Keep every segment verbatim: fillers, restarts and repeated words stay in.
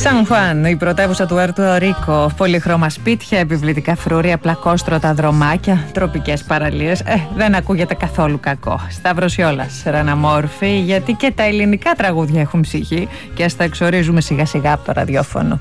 Σαν Χουάν, η πρωτεύουσα του Ερτο Ρίκο. Πολύχρωμα σπίτια, επιβλητικά φρούρια, πλακόστρωτα δρομάκια, τροπικές παραλίες. Ε, δεν ακούγεται καθόλου κακό. Σταύρος Ιόλας, Ραναμόρφη, γιατί και τα ελληνικά τραγούδια έχουν ψυχή και ας τα εξορίζουμε σιγά σιγά από το ραδιόφωνο.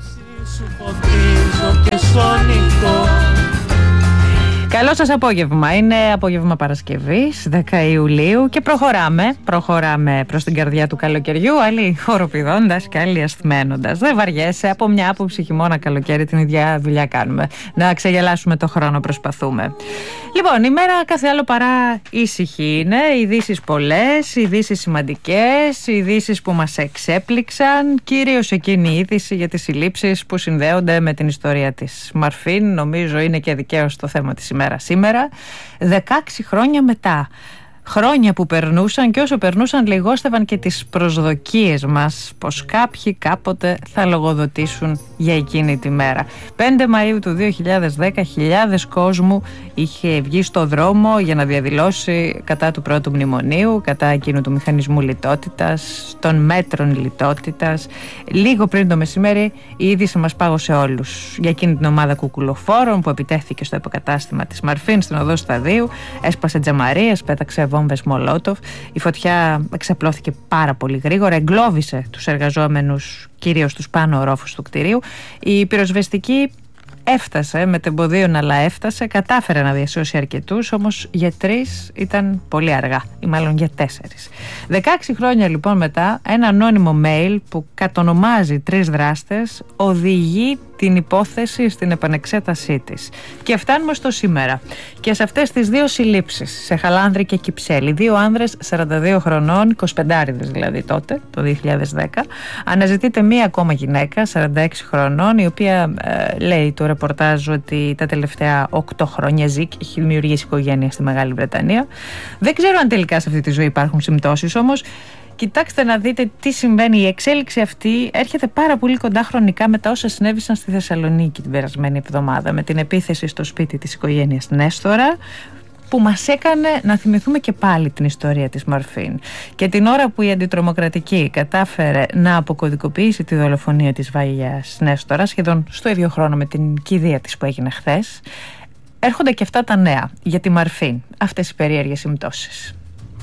Καλό σας απόγευμα. Είναι απόγευμα Παρασκευής, δέκα Ιουλίου, και προχωράμε. Προχωράμε προς την καρδιά του καλοκαιριού, άλλοι χοροπηδώντας και άλλοι ασθμένοντας. Δεν βαριέσαι, από μια άποψη χειμώνα καλοκαίρι την ίδια δουλειά κάνουμε. Να ξεγελάσουμε το χρόνο προσπαθούμε. Λοιπόν, η μέρα κάθε άλλο παρά ήσυχη είναι. Ειδήσεις πολλές, ειδήσεις σημαντικές, ειδήσεις που μας εξέπληξαν. Κυρίως εκείνη η είδηση για τις συλλήψεις που συνδέονται με την ιστορία της Μαρφίν. Νομίζω είναι και δικαίως το θέμα της ημέρα σήμερα, δεκαέξι χρόνια μετά. Χρόνια που περνούσαν και όσο περνούσαν λιγόστευαν και τις προσδοκίες μας πως κάποιοι κάποτε θα λογοδοτήσουν για εκείνη τη μέρα. πέντε Μαΐου του δύο χιλιάδες δέκα, χιλιάδες κόσμου είχε βγει στο δρόμο για να διαδηλώσει κατά του πρώτου μνημονίου, κατά εκείνου του μηχανισμού λιτότητας, των μέτρων λιτότητας. Λίγο πριν το μεσημέρι η είδηση μας πάγωσε όλους για εκείνη την ομάδα κουκουλοφόρων που επιτέθηκε στο υποκατάστημα της Μαρφίν στην οδό Σταδίου, έσπασε τζαμαρίες, πέταξε βόμβες Μολότοφ. Η φωτιά εξαπλώθηκε πάρα πολύ γρήγορα, εγκλώβησε τους εργαζόμενους, κυρίως τους πάνω ορόφους του κτηρίου. Η πυροσβεστική έφτασε με τεμποδίων, αλλά έφτασε, κατάφερε να διασώσει αρκετούς, όμως για τρεις ήταν πολύ αργά, ή μάλλον για τέσσερις. δεκαέξι χρόνια λοιπόν μετά, ένα ανώνυμο mail που κατονομάζει τρεις δράστες οδηγεί την υπόθεση στην επανεξέτασή της. Και φτάνουμε στο σήμερα. Και σε αυτές τις δύο συλλήψεις, σε Χαλάνδρη και Κυψέλη, δύο άνδρες σαράντα δύο χρονών, εικοσιπεντάριδες δηλαδή τότε, το δύο χιλιάδες δέκα, αναζητείται μία ακόμα γυναίκα, σαράντα έξι χρονών, η οποία ε, λέει το ρεπορτάζ ότι τα τελευταία οκτώ χρόνια ζει και έχει δημιουργήσει οικογένεια στη Μεγάλη Βρετανία. Δεν ξέρω αν τελικά σε αυτή τη ζωή υπάρχουν συμπτώσεις, όμως κοιτάξτε να δείτε τι συμβαίνει. Η εξέλιξη αυτή έρχεται πάρα πολύ κοντά χρονικά με τα όσα συνέβησαν στη Θεσσαλονίκη την περασμένη εβδομάδα, με την επίθεση στο σπίτι της οικογένειας Νέστορα, που μας έκανε να θυμηθούμε και πάλι την ιστορία της Μαρφίν. Και την ώρα που η αντιτρομοκρατική κατάφερε να αποκωδικοποιήσει τη δολοφονία της Βαγιάς Νέστορα, σχεδόν στο ίδιο χρόνο με την κηδεία της που έγινε χθες, έρχονται και αυτά τα νέα για τη Μαρφίν, αυτές οι περίεργες συμπτώσεις.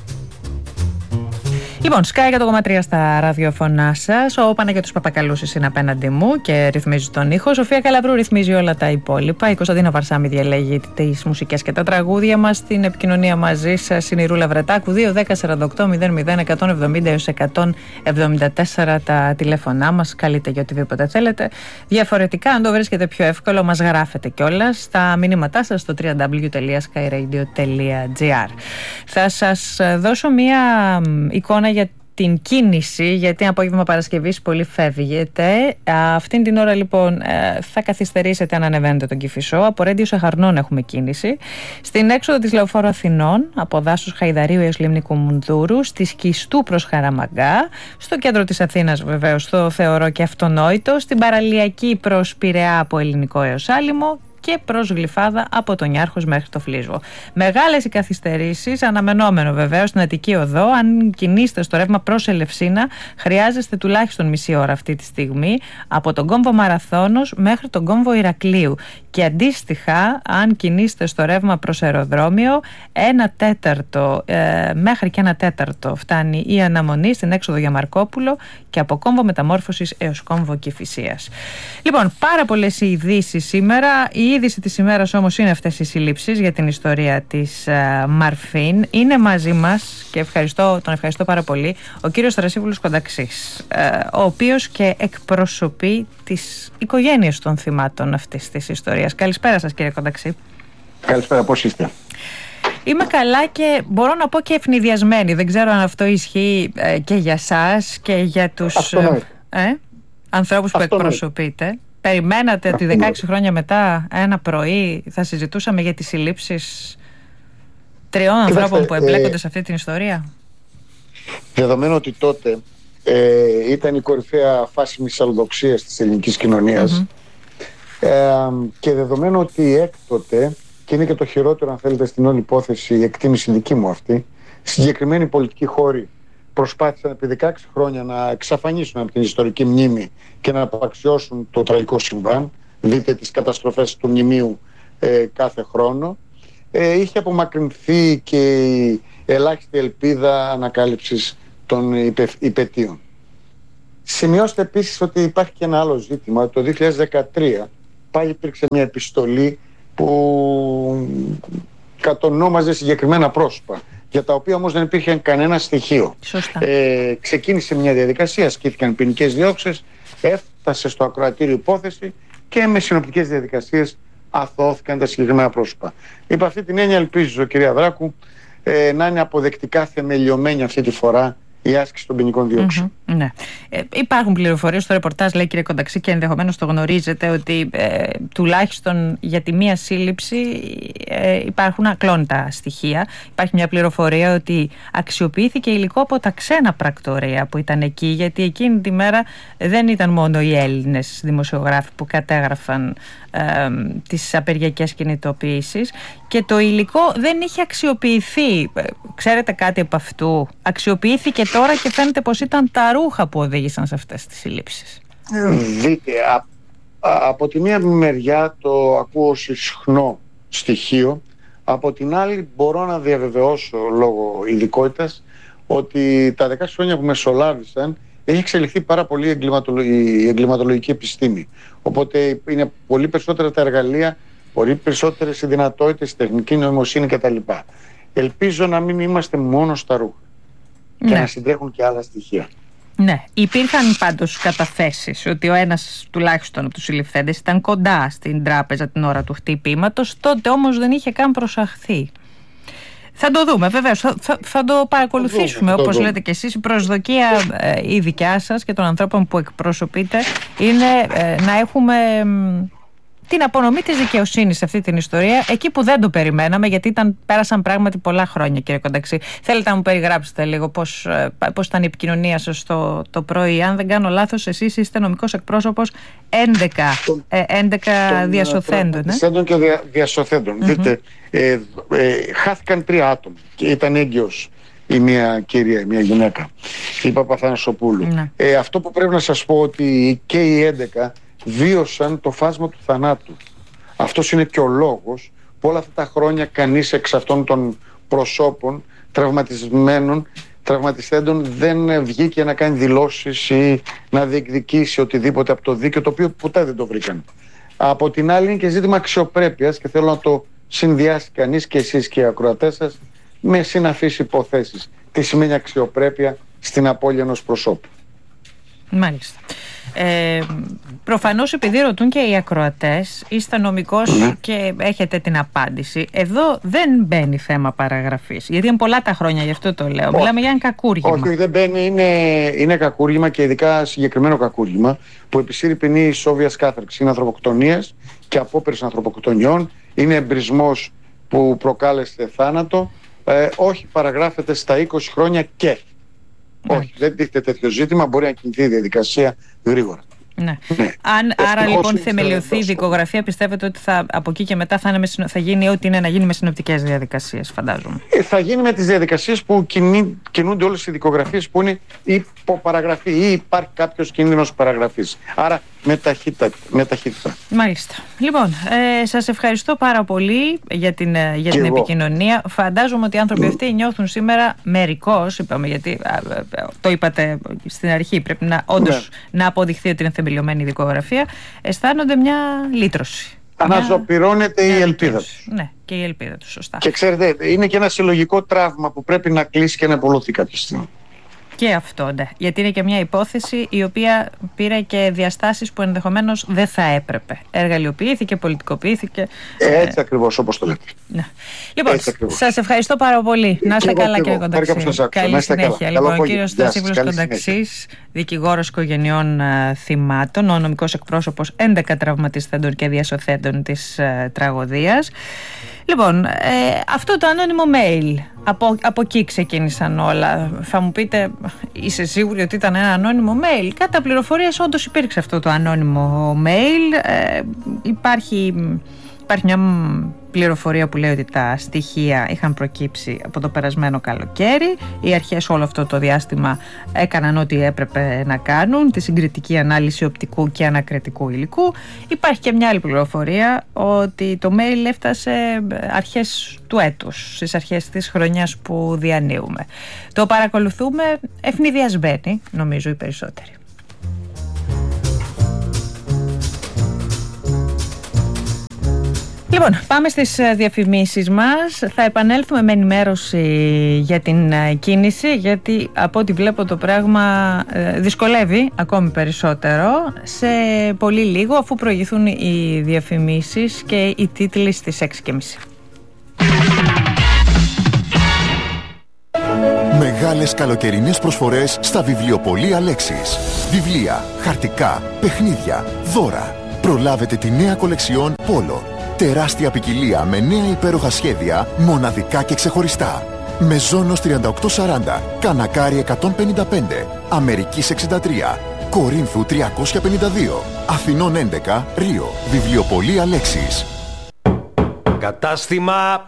Λοιπόν, Sky εκατό κόμμα τρία στα ραδιοφωνά σας. Ο Παναγιώτης Παπακαλούσης είναι απέναντι μου και ρυθμίζει τον ήχο. Σοφία Καλαβρού ρυθμίζει όλα τα υπόλοιπα. Η Κωνσταντίνα Βαρσάμι διαλέγει τις μουσικές και τα τραγούδια μας. Στην επικοινωνία μαζί σας είναι η Ρούλα Βρετάκου. δύο δέκα σαράντα οκτώ μηδέν μηδέν εκατόν εβδομήντα έως εκατόν εβδομήντα τέσσερα τα τηλέφωνά μας. Καλείτε για οτιδήποτε θέλετε. Διαφορετικά, αν το βρίσκετε πιο εύκολο, μας γράφετε κιόλας στα μηνύματά σας στο double-u double-u double-u τελεία sky radio τελεία gr. Θα σας δώσω μία εικόνα για την κίνηση, γιατί απόγευμα Παρασκευής πολύ φεύγετε. Αυτήν την ώρα λοιπόν θα καθυστερήσετε αν ανεβαίνετε τον Κηφισό. Από Ρέντιο Σαχαρνών έχουμε κίνηση. Στην έξοδο της Λεωφόρου Αθηνών, από Δάσους Χαϊδαρίου έως Λίμνη Κουμουνδούρου, στη Σκιστού προς Χαραμαγκά, στο κέντρο της Αθήνας βεβαίως το θεωρώ και αυτονόητο, στην παραλιακή προς Πειραιά από Ελληνικό έως Άλυμο και προς Γλυφάδα από τον Ιάρχος μέχρι το Φλίσβο. Μεγάλες οι καθυστερήσεις, αναμενόμενο βεβαίως στην Αττική Οδό. Αν κινείστε στο ρεύμα προς Ελευσίνα, χρειάζεστε τουλάχιστον μισή ώρα αυτή τη στιγμή από τον κόμβο Μαραθώνος μέχρι τον κόμβο Ηρακλείου. Και αντίστοιχα, αν κινείστε στο ρεύμα προς αεροδρόμιο, ένα τέταρτο, ε, μέχρι και ένα τέταρτο φτάνει η αναμονή στην έξοδο για Μαρκόπουλο και από κόμβο Μεταμόρφωσης έως κόμβο Κηφισίας. Λοιπόν, πάρα πολλές ειδήσεις σήμερα. Η είδηση της ημέρας όμως είναι αυτές οι συλλήψεις για την ιστορία της uh, Μαρφίν. Είναι μαζί μας και ευχαριστώ, τον ευχαριστώ πάρα πολύ ο κύριος Θρασίβουλος Κονταξής, uh, ο οποίος και εκπροσωπεί τις οικογένειες των θυμάτων αυτής της ιστορίας. Καλησπέρα σας κύριε Κονταξή. Καλησπέρα, πώς είστε? Είμαι καλά και μπορώ να πω και ευνηδιασμένη. Δεν ξέρω αν αυτό ισχύει ε, και για σας και για τους ε, ε, ανθρώπους που εκπροσωπείτε. Περιμένατε ότι δεκαέξι χρόνια μετά ένα πρωί θα συζητούσαμε για τις συλλήψεις τριών ανθρώπων που εμπλέκονται ε, σε αυτή την ιστορία? Δεδομένου ότι τότε ε, ήταν η κορυφαία φάση μυσαλλοδοξίας της ελληνικής κοινωνίας, mm-hmm. ε, και δεδομένου ότι έκτοτε, και είναι και το χειρότερο αν θέλετε στην όλη υπόθεση, η εκτίμηση δική μου αυτή, συγκεκριμένοι πολιτικοί χώροι προσπάθησαν επί δεκαέξι χρόνια να εξαφανίσουν από την ιστορική μνήμη και να απαξιώσουν το τραγικό συμβάν. Δείτε τις καταστροφές του μνημείου ε, κάθε χρόνο. Ε, είχε απομακρυνθεί και η ελάχιστη ελπίδα ανακάλυψης των υπε, υπετίων. Σημειώστε επίσης ότι υπάρχει και ένα άλλο ζήτημα. Το δύο χιλιάδες δεκατρία πάλι υπήρξε μια επιστολή που κατονόμαζε συγκεκριμένα πρόσωπα, για τα οποία όμως δεν υπήρχε κανένα στοιχείο. Ε, ξεκίνησε μια διαδικασία, ασκήθηκαν ποινικές διώξεις, έφτασε στο ακροατήριο υπόθεση και με συνοπτικές διαδικασίες αθωώθηκαν τα συγκεκριμένα πρόσωπα. Υπ' αυτή την έννοια ελπίζω, κυρία Δράκου, ε, να είναι αποδεκτικά θεμελιωμένη αυτή τη φορά η άσκηση των ποινικών διώξεων. Mm-hmm, ναι. Ε, υπάρχουν πληροφορίες στο ρεπορτάζ, λέει, κύριε Κονταξή, και ενδεχομένως το γνωρίζετε, ότι ε, τουλάχιστον για τη μία σύλληψη ε, υπάρχουν ακλόνητα στοιχεία. Υπάρχει μια πληροφορία ότι αξιοποιήθηκε υλικό από τα ξένα πρακτορεία που ήταν εκεί, γιατί εκείνη τη μέρα δεν ήταν μόνο οι Έλληνες δημοσιογράφοι που κατέγραφαν ε, τις απεργιακές κινητοποιήσεις, και το υλικό δεν είχε αξιοποιηθεί. Ξέρετε κάτι από αυτού? Αξιοποιήθηκε τώρα και φαίνεται πως ήταν τα ρούχα που οδήγησαν σε αυτές τις συλλήψεις. Δείτε, α, α, από τη μία μεριά το ακούω συχνό στοιχείο, από την άλλη μπορώ να διαβεβαιώσω λόγω ειδικότητας ότι τα δεκαέξι χρόνια που μεσολάβησαν έχει εξελιχθεί πάρα πολύ η, εγκληματολογική, η εγκληματολογική επιστήμη. Οπότε είναι πολύ περισσότερα τα εργαλεία, πολύ περισσότερες οι δυνατότητες, η τεχνική νοημοσύνη κτλ. Ελπίζω να μην είμαστε μόνο στα ρούχα, ναι, και να συντρέχουν και άλλα στοιχεία. Ναι, υπήρχαν πάντως καταθέσεις ότι ο ένας τουλάχιστον από τους συλληφθέντες ήταν κοντά στην τράπεζα την ώρα του χτυπήματος, τότε όμως δεν είχε καν προσαχθεί. Θα το δούμε, βεβαίως, θα, θα, θα το παρακολουθήσουμε, όπως το λέτε και εσείς. Η προσδοκία ε, η δικιά σας και των ανθρώπων που εκπροσωπείτε είναι ε, να έχουμε ε, την απονομή της δικαιοσύνης σε αυτή την ιστορία, εκεί που δεν το περιμέναμε, γιατί ήταν, πέρασαν πράγματι πολλά χρόνια, κύριε Κονταξή. Θέλετε να μου περιγράψετε λίγο πώς, πώς ήταν η επικοινωνία σας το, το πρωί? Αν δεν κάνω λάθος, εσείς είστε νομικός εκπρόσωπος έντεκα, τον, ε, έντεκα τον, διασωθέντων. Διασωθέντων και δια, διασωθέντων. Mm-hmm. Δείτε, ε, ε, χάθηκαν τρία άτομα και ήταν έγκυος η μία κυρία, η μία γυναίκα, η Παπαθανασοπούλου. Mm-hmm. Ε, αυτό που πρέπει να σας πω, ότι και οι έντεκα βίωσαν το φάσμα του θανάτου. Αυτός είναι και ο λόγος που όλα αυτά τα χρόνια κανείς εξ αυτών των προσώπων τραυματισμένων, τραυματιστέντων δεν βγήκε να κάνει δηλώσεις ή να διεκδικήσει οτιδήποτε από το δίκαιο, το οποίο ποτέ δεν το βρήκαν. Από την άλλη είναι και ζήτημα αξιοπρέπειας, και θέλω να το συνδυάσει κανείς, και εσείς και οι ακροατές σας, με συναφείς υποθέσεις. Τι σημαίνει αξιοπρέπεια στην απώλεια ενός προσώπου? Μάλιστα. Ε, προφανώς, επειδή ρωτούν και οι ακροατές, είστε νομικός, ναι, και έχετε την απάντηση. Εδώ δεν μπαίνει θέμα παραγραφής, γιατί είναι πολλά τα χρόνια, γι' αυτό το λέω. Όχι. Μιλάμε για ένα κακούργημα. Όχι, δεν μπαίνει, είναι, είναι κακούργημα, και ειδικά συγκεκριμένο κακούργημα που επισύρει ποινή ισόβιας κάθαρξης. Είναι ανθρωποκτονίας και απόπειρες ανθρωποκτονιών. Είναι εμπρισμός που προκάλεσε θάνατο. Ε, όχι, παραγράφεται στα είκοσι χρόνια και. Ναι. Όχι, δεν τίθεται τέτοιο ζήτημα. Μπορεί να κινηθεί η διαδικασία γρήγορα. Ναι. Ναι. Αν, άρα λοιπόν θεμελιωθεί η δικογραφία, πιστεύετε ότι θα, από εκεί και μετά θα, είναι με, θα γίνει ό,τι είναι να γίνει με συνοπτικές διαδικασίες, φαντάζομαι? Ε, θα γίνει με τις διαδικασίες που κινεί, κινούνται όλες οι δικογραφίες, που είναι υποπαραγραφή ή υπάρχει κάποιος κίνδυνος παραγραφής. Άρα με ταχύτητα. Με ταχύτητα. Μάλιστα. Λοιπόν, ε, σας ευχαριστώ πάρα πολύ για την, για την επικοινωνία. Φαντάζομαι ότι οι άνθρωποι αυτοί νιώθουν σήμερα μερικώς, είπαμε, γιατί α, το είπατε στην αρχή, πρέπει να όντως, ναι, να αποδειχθεί ότι είναι θεμελιωμένη η δικογραφία, αισθάνονται μια λύτρωση. Αναζωπυρώνεται η ελπίδα τους. Ναι, και η ελπίδα τους, σωστά. Και ξέρετε, είναι και ένα συλλογικό τραύμα που πρέπει να κλείσει και να απολωθεί κάποια στιγμή. Και αυτό, ναι. Γιατί είναι και μια υπόθεση η οποία πήρε και διαστάσεις που ενδεχομένως δεν θα έπρεπε. Εργαλειοποιήθηκε, πολιτικοποιήθηκε. Έτσι ε... ακριβώς, όπως το λέτε. Ναι. Λοιπόν, σας ευχαριστώ πάρα πολύ. Να είστε καλά, κύριε Κονταξή. Καλή συνέχεια. Λοιπόν, ο κύριος Στασίβουλος Κονταξής, δικηγόρος οικογενειών uh, θυμάτων, ο νομικός εκπρόσωπος έντεκα τραυματιστέντων και διασωθέντων της uh, τραγωδίας. Λοιπόν, ε, αυτό το ανώνυμο mail, από, από εκεί ξεκίνησαν όλα. Θα μου πείτε, είσαι σίγουρη ότι ήταν ένα ανώνυμο mail? Κατά πληροφορίες όντως υπήρξε αυτό το ανώνυμο mail. Ε, υπάρχει υπάρχει μια πληροφορία που λέει ότι τα στοιχεία είχαν προκύψει από το περασμένο καλοκαίρι. Οι αρχές όλο αυτό το διάστημα έκαναν ό,τι έπρεπε να κάνουν, τη συγκριτική ανάλυση οπτικού και ανακριτικού υλικού. Υπάρχει και μια άλλη πληροφορία ότι το mail έφτασε αρχές του έτους, στις αρχές της χρονιάς που διανύουμε. Το παρακολουθούμε ευνηδιασμένοι, νομίζω οι περισσότεροι. Λοιπόν, πάμε στις διαφημίσεις μας. Θα επανέλθουμε με ενημέρωση για την κίνηση, γιατί από ό,τι βλέπω το πράγμα δυσκολεύει ακόμη περισσότερο σε πολύ λίγο, αφού προηγηθούν οι διαφημίσεις και οι τίτλοι στις έξι και μισή. Μεγάλες καλοκαιρινές προσφορές στα βιβλιοπωλεία Λέξης. Βιβλία, χαρτικά, παιχνίδια, δώρα. Προλάβετε τη νέα κολεξιόν Πόλο. Τεράστια ποικιλία με νέα υπέροχα σχέδια, μοναδικά και ξεχωριστά. Μεζόνος τριάντα οκτώ σαράντα, Κανακάρι εκατόν πενήντα πέντε, Αμερικής εξήντα τρία, Κορίνθου τριακόσια πενήντα δύο, Αθηνών έντεκα, Ρίο. Βιβλιοπωλεία Λέξης. Κατάστημα...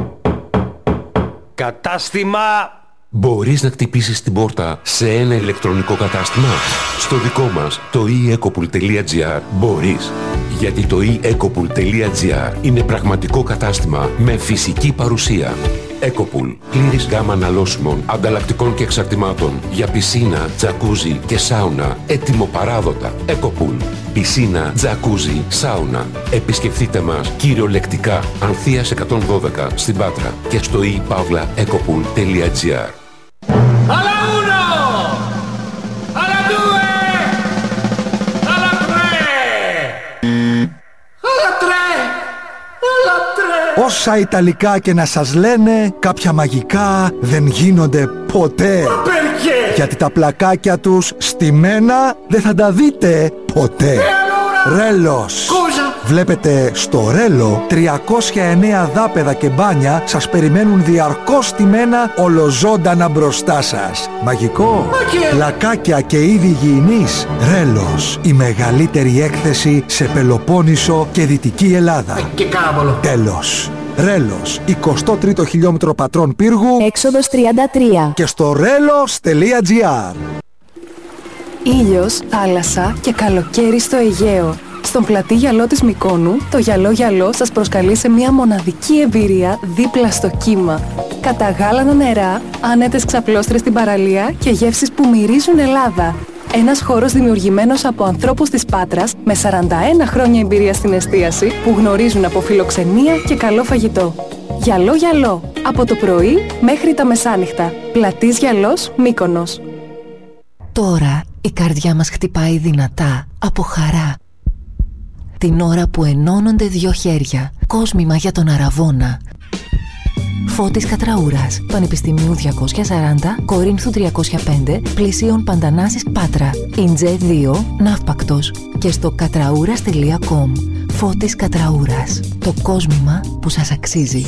Κατάστημα... Μπορείς να χτυπήσεις την πόρτα σε ένα ηλεκτρονικό κατάστημα? Στο δικό μας, το e ecopool τελεία gr, μπορείς. Γιατί το e ecopool τελεία gr είναι πραγματικό κατάστημα με φυσική παρουσία. Ecopool, πλήρης γάμα αναλώσιμων, ανταλλακτικών και εξαρτημάτων για πισίνα, τζακούζι και σάουνα, έτοιμο-παράδοτα. Ecopool, πισίνα, τζακούζι, σάουνα. Επισκεφτείτε μας κυριολεκτικά Ανθείας εκατόν δώδεκα στην Πάτρα και στο e pavla ecopool τελεία gr. Alla uno! Alla due! Alla tre! Alla tre! Alla tre! Όσα Ιταλικά και να σας λένε, κάποια μαγικά δεν γίνονται ποτέ. Perché? Γιατί τα πλακάκια τους στημένα δεν θα τα δείτε ποτέ. Ρέλος. Βλέπετε, στο Ρέλο τριακόσια εννέα δάπεδα και μπάνια σας περιμένουν διαρκώς στημένα ολοζώντανα μπροστά σας. Μαγικό. Πλακάκια και είδη υγιεινής. Ρέλος, η μεγαλύτερη έκθεση σε Πελοπόννησο και Δυτική Ελλάδα. Και κάβολο. Τέλος. Ρέλος, εικοστό τρίτο χιλιόμετρο πατρών πύργου, έξοδος τριάντα τρία. και στο ρέλος τελεία gr. Ήλιος, θάλασσα και καλοκαίρι στο Αιγαίο. Στον πλατή γυαλό της Μυκόνου, το γυαλό γυαλό σας προσκαλεί σε μια μοναδική εμπειρία δίπλα στο κύμα. Καταγάλανα νερά, άνετες ξαπλώστρες στην παραλία και γεύσεις που μυρίζουν Ελλάδα. Ένας χώρος δημιουργημένος από ανθρώπους της Πάτρας με σαράντα ένα χρόνια εμπειρία στην εστίαση που γνωρίζουν από φιλοξενία και καλό φαγητό. Γυαλό γυαλό, από το πρωί μέχρι τα μεσάνυχτα. Πλατής γυαλός, Μύκονος. Τώρα η καρδιά μας χτυπάει δυνατά από χαρά. Την ώρα που ενώνονται δυο χέρια, κόσμημα για τον Αραβώνα. Φώτης Κατραούρας, Πανεπιστημίου διακόσια σαράντα, Κορίνθου τριακόσια πέντε, Πλησίων Παντανάσης Πάτρα, Ιντζέ δύο, Ναύπακτος και στο κατραούρας τελεία κομ. Φώτης Κατραούρας, το κόσμημα που σας αξίζει.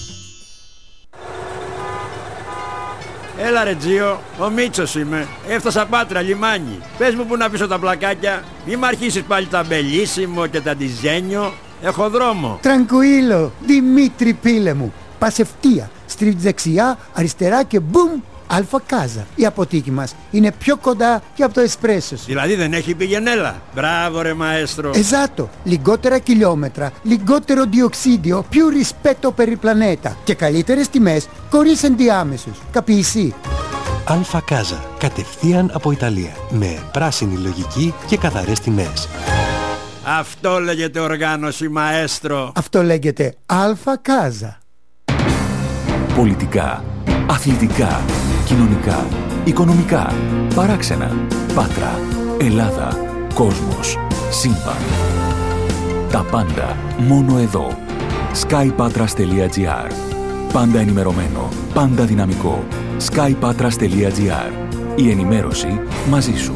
Έλα ρε Τζίο, ο Μίτσος είμαι. Έφτασα Πάτρα, λιμάνι. Πες μου που να αφήσω τα πλακάκια. Μη μ' αρχίσεις πάλι τα μπελίσιμο και τα ντιζένιο. Έχω δρόμο. Tranquillo, Δημήτρη πίλε μου. Πας ευθεία, στρίβεις δεξιά, αριστερά και μπουμ, Αλφα Κάζα. Η αποθήκη μας είναι πιο κοντά και από το εσπρέσο σου. Δηλαδή δεν έχει πηγενέλα. Μπράβο ρε μαέστρο. Esatto, λιγότερα χιλιόμετρα, λιγότερο διοξίδιο, più rispetto per il pianeta και καλύτερες τιμές χωρίς ενδιάμεσους. Καπιεισί. Αλφα Κάζα, κατευθείαν από Ιταλία, με πράσινη λογική και καθαρές τιμές. Αυτό λέγεται οργάνωση μαέστρο. Αυτό λέγεται Αλφα Κάζα. Πολιτικά, αθλητικά, κοινωνικά, οικονομικά, παράξενα, Πάτρα, Ελλάδα, κόσμος, σύμπαν. Τα πάντα μόνο εδώ. sky patras τελεία gr. Πάντα ενημερωμένο, πάντα δυναμικό. sky patras τελεία gr. Η ενημέρωση μαζί σου.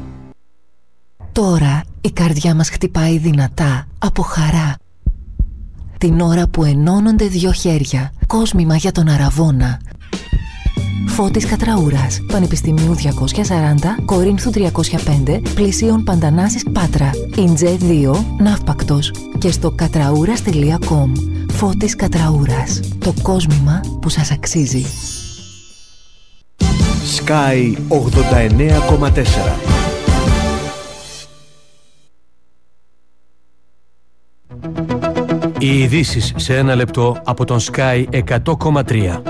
Τώρα η καρδιά μας χτυπάει δυνατά από χαρά. Την ώρα που ενώνονται δυο χέρια, κόσμημα για τον Αραβώνα. Φώτης Κατραούρας, Πανεπιστημίου διακόσια σαράντα, Κορίνθου τριακόσια πέντε, Πλησίων Παντανάσης Πάτρα, Ιντζέ δύο, Ναύπακτος και στο κατραούρας τελεία κομ. Φώτης Κατραούρας, το κόσμημα που σας αξίζει. Sky ογδόντα εννέα κόμμα τέσσερα. Οι ειδήσεις σε ένα λεπτό από τον Sky εκατό κόμμα τρία.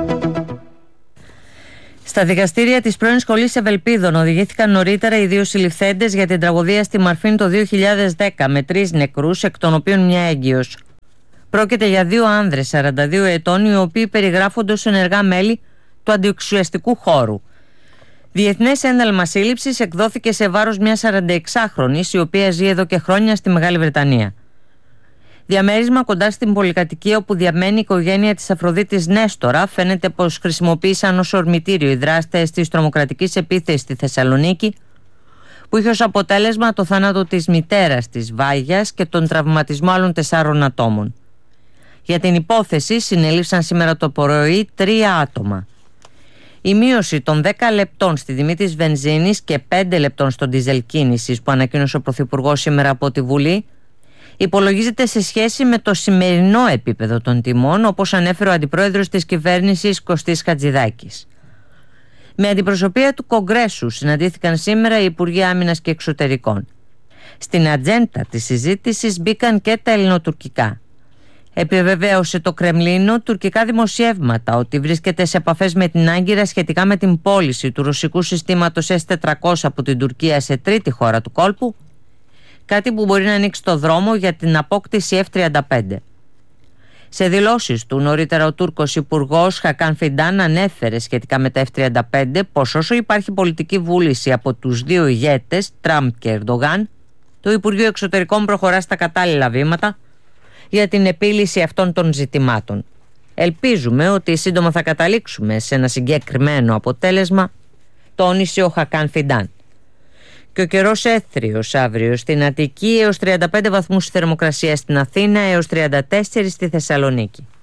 Στα δικαστήρια της πρώην σχολής Ευελπίδων οδηγήθηκαν νωρίτερα οι δύο συλληφθέντες για την τραγωδία στη Μαρφίν το δύο χιλιάδες δέκα με τρεις νεκρούς, εκ των οποίων μια έγκυος. Πρόκειται για δύο άνδρες σαράντα δύο ετών, οι οποίοι περιγράφονται ως ενεργά μέλη του αντιεξουσιαστικού χώρου. Διεθνές ένταλμα σύλληψης εκδόθηκε σε βάρος μιας σαρανταεξάχρονης, η οποία ζει εδώ και χρόνια στη Μεγάλη Βρετανία. Διαμέρισμα κοντά στην πολυκατοικία όπου διαμένει η οικογένεια της Αφροδίτης Νέστορα, φαίνεται πως χρησιμοποίησαν ως ορμητήριο οι δράστες της τρομοκρατικής επίθεσης στη Θεσσαλονίκη, που είχε ως αποτέλεσμα το θάνατο της μητέρας της Βάγιας και τον τραυματισμό άλλων τεσσάρων ατόμων. Για την υπόθεση συνελήφθησαν σήμερα το πρωί τρία άτομα. Η μείωση των δέκα λεπτών στη τιμή της βενζίνης και πέντε λεπτών στον ντίζελ κίνησης που ανακοίνωσε ο Πρωθυπουργός σήμερα από τη Βουλή υπολογίζεται σε σχέση με το σημερινό επίπεδο των τιμών, όπως ανέφερε ο αντιπρόεδρος της κυβέρνησης Κωστής Χατζηδάκης. Με αντιπροσωπεία του Κογκρέσου συναντήθηκαν σήμερα οι Υπουργοί Άμυνας και Εξωτερικών. Στην ατζέντα της συζήτησης μπήκαν και τα ελληνοτουρκικά. Επιβεβαίωσε το Κρεμλίνο τουρκικά δημοσιεύματα ότι βρίσκεται σε επαφές με την Άγκυρα σχετικά με την πώληση του ρωσικού συστήματος ες τετρακόσια από την Τουρκία σε τρίτη χώρα του κόλπου, κάτι που μπορεί να ανοίξει το δρόμο για την απόκτηση εφ τριάντα πέντε. Σε δηλώσεις του νωρίτερα ο Τούρκος Υπουργός Χακάν Φιντάν ανέφερε σχετικά με τα εφ τριάντα πέντε πως όσο υπάρχει πολιτική βούληση από τους δύο ηγέτες, Τραμπ και Ερντογάν, το Υπουργείο Εξωτερικών προχωρά στα κατάλληλα βήματα για την επίλυση αυτών των ζητημάτων. Ελπίζουμε ότι σύντομα θα καταλήξουμε σε ένα συγκεκριμένο αποτέλεσμα, τόνισε ο Χακάν Φιντάν. Και ο καιρός έθριος αύριο στην Αττική, έως τριάντα πέντε βαθμούς θερμοκρασία στην Αθήνα, έως τριάντα τέσσερα στη Θεσσαλονίκη.